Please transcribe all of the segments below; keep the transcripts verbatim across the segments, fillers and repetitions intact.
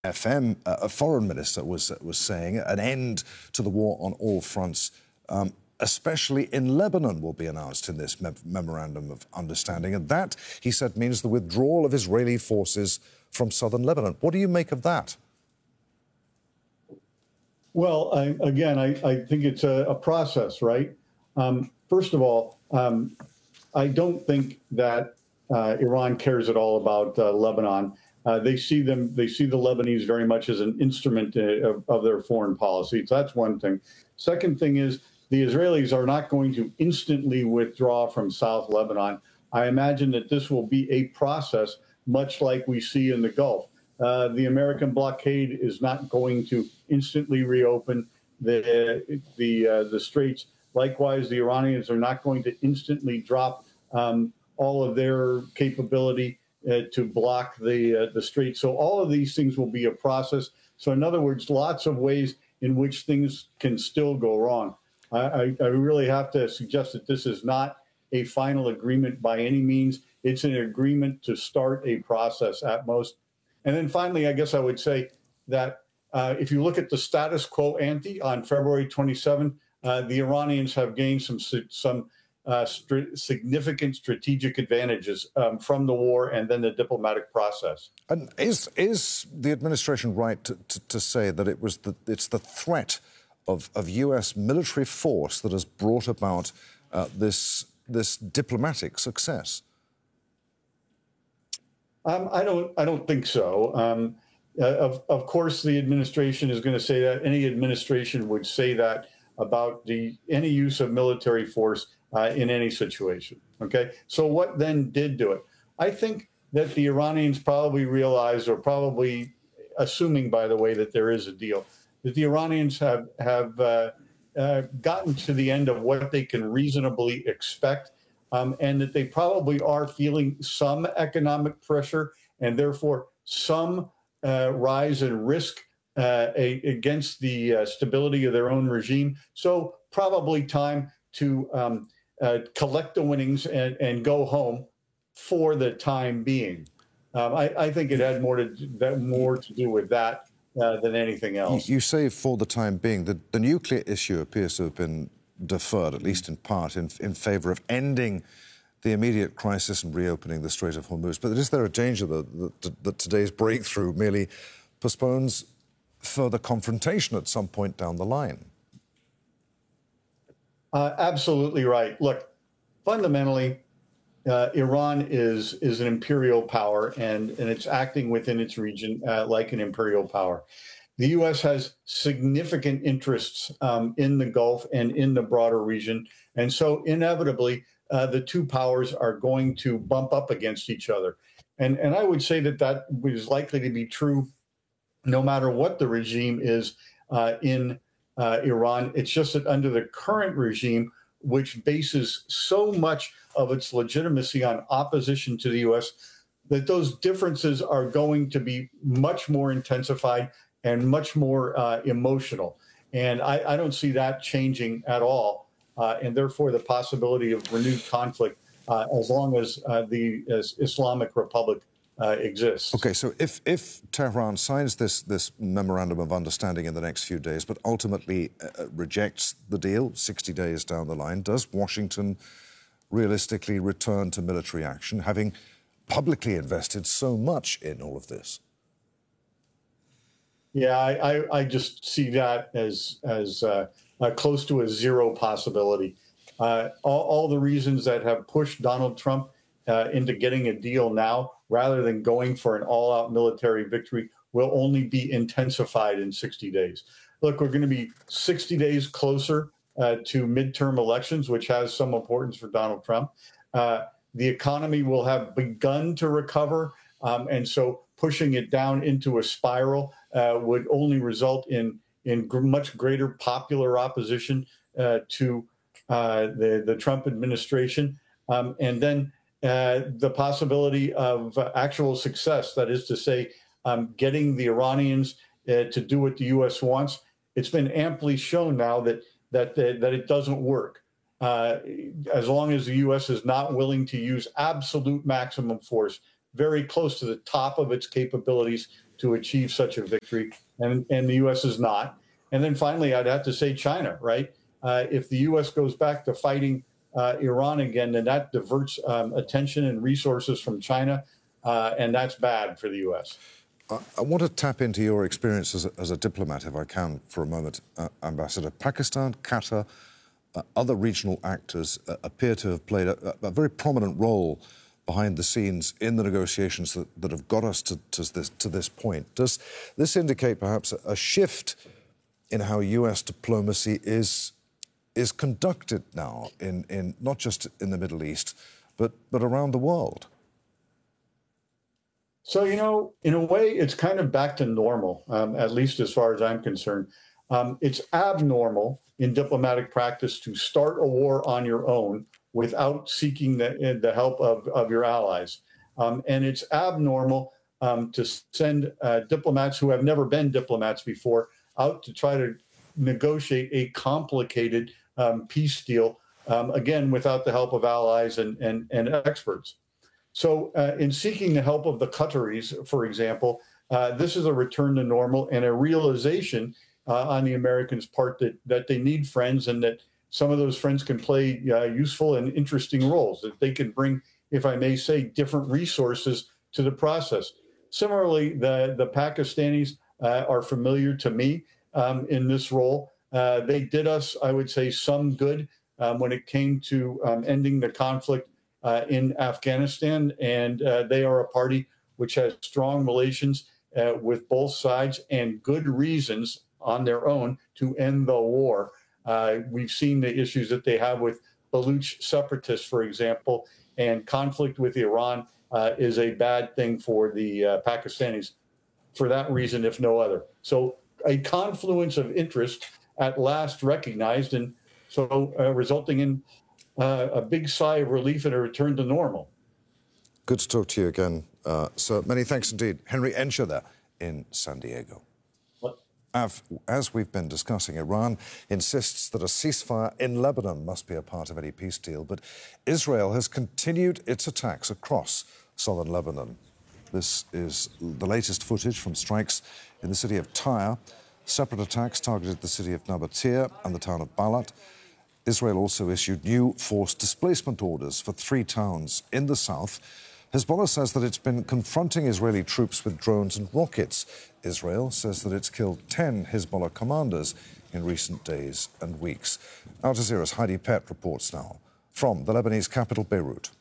F M, uh, a foreign minister was was saying an end to the war on all fronts, um, especially in Lebanon, will be announced in this mem memorandum of understanding. And that, he said, means the withdrawal of Israeli forces from southern Lebanon. What do you make of that? Well, I, again, I, I think it's a, a process, right? Um, first of all, um, I don't think that uh, Iran cares at all about uh, Lebanon. Uh, they see them, they see the Lebanese very much as an instrument of, of their foreign policy. So that's one thing. Second thing is the Israelis are not going to instantly withdraw from South Lebanon. I imagine that this will be a process, much like we see in the Gulf. Uh, the American blockade is not going to instantly reopen the the uh, the straits. Likewise, the Iranians are not going to instantly drop um, all of their capability uh, to block the uh, the strait. So all of these things will be a process. So in other words, lots of ways in which things can still go wrong. I, I, I really have to suggest that this is not a final agreement by any means. It's an agreement to start a process at most. And then finally, I guess I would say that uh, if you look at the status quo ante on February twenty-seventh, uh, the Iranians have gained some some uh, st significant strategic advantages um, from the war and then the diplomatic process. And is is the administration right to, to, to say that it was the it's the threat of of U S military force that has brought about uh, this this diplomatic success? Um, I don't. I don't think so. Um, uh, of of course, the administration is going to say that. Any administration would say that about the any use of military force uh, in any situation. Okay. So what then did do it? I think that the Iranians probably realized, or probably assuming, by the way, that there is a deal, that the Iranians have have uh, uh, gotten to the end of what they can reasonably expect. Um, and that they probably are feeling some economic pressure and therefore some uh, rise in risk uh, a, against the uh, stability of their own regime. So probably time to um, uh, collect the winnings and, and go home for the time being. Um, I, I think it had more to that more to do with that uh, than anything else. You, you say for the time being. The, the nuclear issue appears to have been deferred, at least in part, in, in favour of ending the immediate crisis and reopening the Strait of Hormuz. But is there a danger that, that, that today's breakthrough merely postpones further confrontation at some point down the line? Uh, absolutely right. Look, fundamentally, uh, Iran is is an imperial power, and, and it's acting within its region uh, like an imperial power. The U S has significant interests um, in the Gulf and in the broader region. And so inevitably, uh, the two powers are going to bump up against each other. And, and I would say that that is likely to be true no matter what the regime is uh, in uh, Iran. It's just that under the current regime, which bases so much of its legitimacy on opposition to the U S, that those differences are going to be much more intensified and much more uh, emotional. And I, I don't see that changing at all. Uh, and therefore, the possibility of renewed conflict uh, as long as uh, the as Islamic Republic uh, exists. OK, so if, if Tehran signs this, this memorandum of understanding in the next few days, but ultimately uh, rejects the deal sixty days down the line, does Washington realistically return to military action, having publicly invested so much in all of this? Yeah, I, I, I just see that as as uh, uh, close to a zero possibility. Uh, all, all the reasons that have pushed Donald Trump uh, into getting a deal now, rather than going for an all-out military victory, will only be intensified in sixty days. Look, we're going to be sixty days closer uh, to midterm elections, which has some importance for Donald Trump. Uh, the economy will have begun to recover, um, and so pushing it down into a spiral uh, would only result in in gr much greater popular opposition uh, to uh, the the Trump administration, um, and then uh, the possibility of uh, actual success. That is to say, um, getting the Iranians uh, to do what the U S wants. It's been amply shown now that that that, that it doesn't work. Uh, as long as the U S is not willing to use absolute maximum force, very close to the top of its capabilities to achieve such a victory, and, and the U S is not. And then finally, I'd have to say China, right? Uh, if the U S goes back to fighting uh, Iran again, then that diverts um, attention and resources from China, uh, and that's bad for the U S. I want to tap into your experience as a, as a diplomat, if I can, for a moment, uh, Ambassador. Pakistan, Qatar, uh, other regional actors uh, appear to have played a, a very prominent role behind the scenes in the negotiations that, that have got us to, to, this, to this point. Does this indicate perhaps a, a shift in how U S diplomacy is, is conducted now, in, in not just in the Middle East, but, but around the world? So, you know, in a way, it's kind of back to normal, um, at least as far as I'm concerned. Um, it's abnormal in diplomatic practice to start a war on your own without seeking the, the help of, of your allies. Um, and it's abnormal um, to send uh, diplomats who have never been diplomats before out to try to negotiate a complicated um, peace deal, um, again, without the help of allies and, and, and experts. So uh, in seeking the help of the Qataris, for example, uh, this is a return to normal and a realization uh, on the Americans' part that, that they need friends, and that some of those friends can play uh, useful and interesting roles, that they can bring, if I may say, different resources to the process. Similarly, the, the Pakistanis uh, are familiar to me um, in this role. Uh, they did us, I would say, some good um, when it came to um, ending the conflict Uh, in Afghanistan, and uh, they are a party which has strong relations uh, with both sides and good reasons on their own to end the war. Uh, we've seen the issues that they have with Baluch separatists, for example, and conflict with Iran uh, is a bad thing for the uh, Pakistanis for that reason, if no other. So a confluence of interest at last recognized, and so uh, resulting in Uh, a big sigh of relief and a return to normal. Good to talk to you again, uh, sir. Many thanks indeed. Henry Enscher there in San Diego. What? As we've been discussing, Iran insists that a ceasefire in Lebanon must be a part of any peace deal, but Israel has continued its attacks across southern Lebanon. This is the latest footage from strikes in the city of Tyre. Separate attacks targeted the city of Nabatea and the town of Balat. Israel also issued new forced displacement orders for three towns in the south. Hezbollah says that it's been confronting Israeli troops with drones and rockets. Israel says that it's killed ten Hezbollah commanders in recent days and weeks. Al Jazeera's Heidi Pett reports now from the Lebanese capital, Beirut.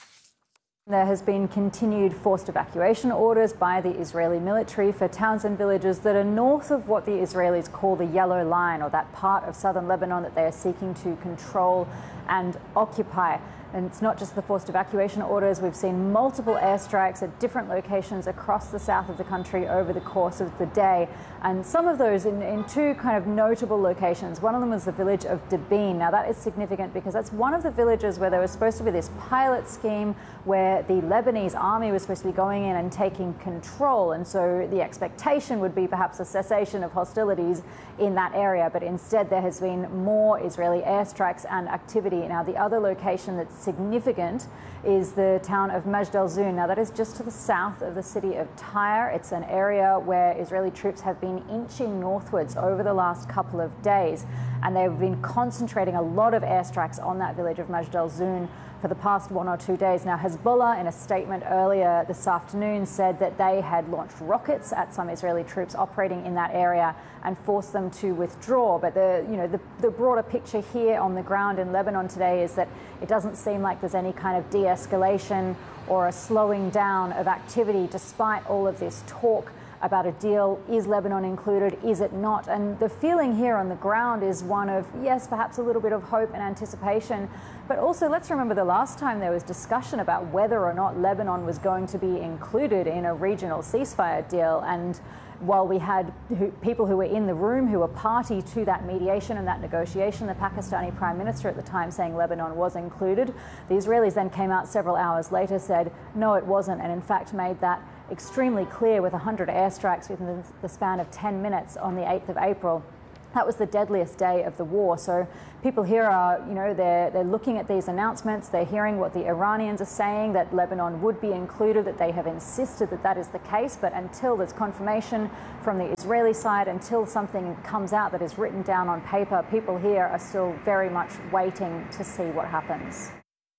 There has been continued forced evacuation orders by the Israeli military for towns and villages that are north of what the Israelis call the Yellow Line, or that part of southern Lebanon that they are seeking to control and occupy. And it's not just the forced evacuation orders. We've seen multiple airstrikes at different locations across the south of the country over the course of the day. And some of those in, in two kind of notable locations. One of them was the village of Dabin. Now, that is significant because that's one of the villages where there was supposed to be this pilot scheme where the Lebanese army was supposed to be going in and taking control. And so the expectation would be perhaps a cessation of hostilities in that area. But instead, there has been more Israeli airstrikes and activity. Now, the other location that's significant is the town of Majd al-Zoun. Now, that is just to the south of the city of Tyre. It's an area where Israeli troops have been inching northwards over the last couple of days, and they've been concentrating a lot of airstrikes on that village of Majd al-Zoun for the past one or two days. Now, Hezbollah, in a statement earlier this afternoon, said that they had launched rockets at some Israeli troops operating in that area and forced them to withdraw. But the, you know, the, the broader picture here on the ground in Lebanon today is that it doesn't seem like there's any kind of de-escalation or a slowing down of activity despite all of this talk about a deal. Is Lebanon included? Is it not? And the feeling here on the ground is one of, yes, perhaps a little bit of hope and anticipation, but also let's remember the last time there was discussion about whether or not Lebanon was going to be included in a regional ceasefire deal. And while we had who, people who were in the room who were party to that mediation and that negotiation, the Pakistani Prime Minister at the time saying Lebanon was included, the Israelis then came out several hours later, said no, it wasn't, and in fact made that extremely clear with one hundred airstrikes within the span of ten minutes on the eighth of April. That was the deadliest day of the war. So people here are, you know, they're, they're looking at these announcements, they're hearing what the Iranians are saying, that Lebanon would be included, that they have insisted that that is the case. But until there's confirmation from the Israeli side, until something comes out that is written down on paper, people here are still very much waiting to see what happens.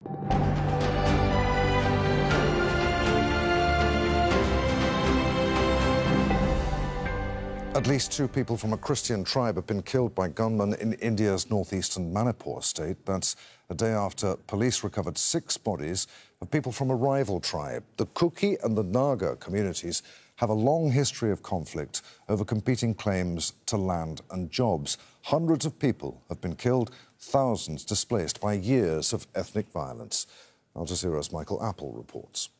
At least two people from a Christian tribe have been killed by gunmen in India's northeastern Manipur state. That's a day after police recovered six bodies of people from a rival tribe. The Kuki and the Naga communities have a long history of conflict over competing claims to land and jobs. Hundreds of people have been killed, thousands displaced by years of ethnic violence. Al Jazeera's Michael Apple reports.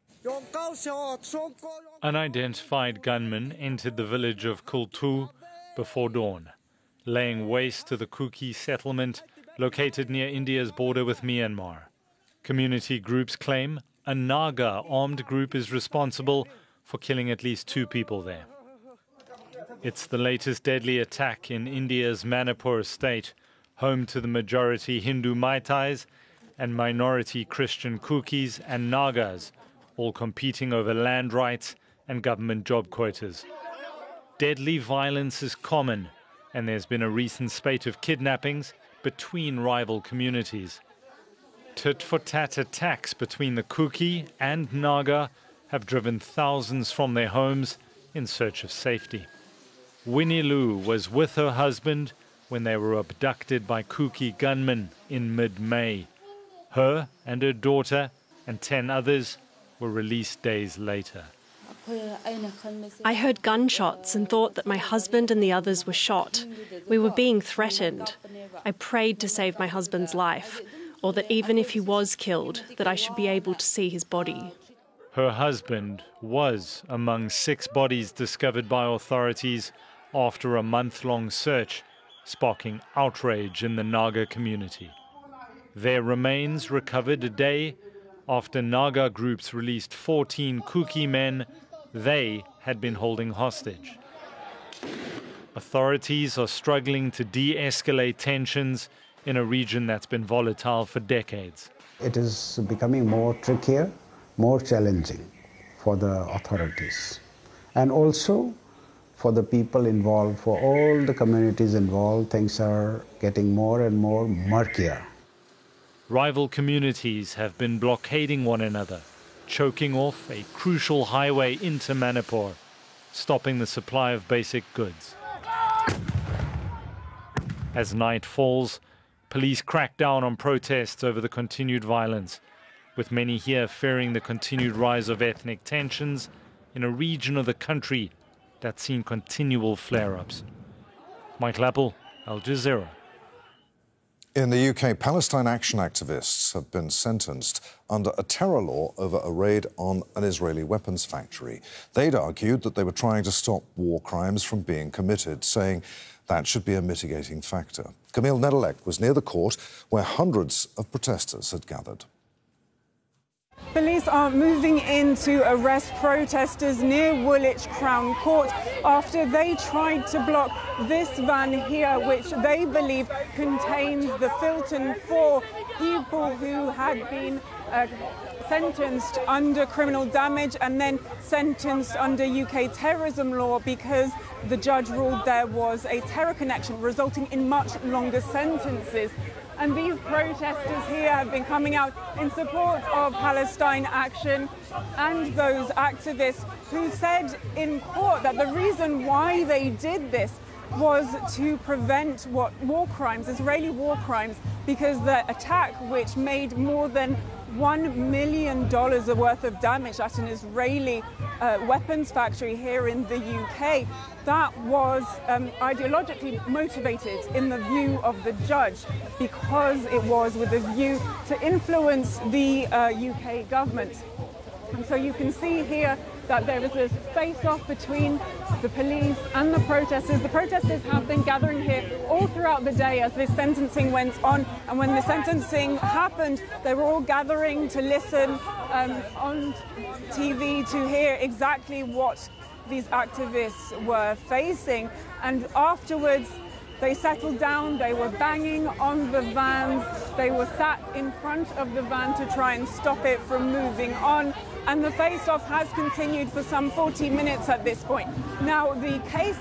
Unidentified gunmen entered the village of Kultu before dawn, laying waste to the Kuki settlement located near India's border with Myanmar. Community groups claim a Naga armed group is responsible for killing at least two people there. It's the latest deadly attack in India's Manipur state, home to the majority Hindu Meiteis and minority Christian Kukis and Nagas, all competing over land rights and government job quotas. Deadly violence is common, and there's been a recent spate of kidnappings between rival communities. Tit-for-tat attacks between the Kuki and Naga have driven thousands from their homes in search of safety. Winnie Lu was with her husband when they were abducted by Kuki gunmen in mid-May. Her and her daughter and ten others were released days later. I heard gunshots and thought that my husband and the others were shot. We were being threatened. I prayed to save my husband's life, or that even if he was killed, that I should be able to see his body. Her husband was among six bodies discovered by authorities after a month-long search, sparking outrage in the Naga community. Their remains recovered a day after Naga groups released fourteen Kuki men they had been holding hostage. Authorities are struggling to de-escalate tensions in a region that's been volatile for decades. It is becoming more trickier, more challenging for the authorities, and also for the people involved, for all the communities involved. Things are getting more and more murkier. Rival communities have been blockading one another, choking off a crucial highway into Manipur, stopping the supply of basic goods. As night falls, police crack down on protests over the continued violence, with many here fearing the continued rise of ethnic tensions in a region of the country that's seen continual flare-ups. Michael Apple, Al Jazeera. In the U K, Palestine Action activists have been sentenced under a terror law over a raid on an Israeli weapons factory. They'd argued that they were trying to stop war crimes from being committed, saying that should be a mitigating factor. Camille Nedelec was near the court where hundreds of protesters had gathered. Police are moving in to arrest protesters near Woolwich Crown Court after they tried to block this van here, which they believe contains the Filton Four people who had been uh, sentenced under criminal damage and then sentenced under U K terrorism law because the judge ruled there was a terror connection, resulting in much longer sentences. And these protesters here have been coming out in support of Palestine Action and those activists who said in court that the reason why they did this was to prevent what war crimes, Israeli war crimes, because the attack, which made more than one million dollars worth of damage at an Israeli uh, weapons factory here in the U K, that was um, ideologically motivated in the view of the judge, because it was with a view to influence the uh, U K government. And so you can see here that there is a face-off between the police and the protesters. The protesters have been gathering here all throughout the day as this sentencing went on. And when the sentencing happened, they were all gathering to listen um, on T V to hear exactly what these activists were facing. And afterwards, They settled down, they were banging on the vans, they were sat in front of the van to try and stop it from moving on. And the face-off has continued for some forty minutes at this point. Now, the case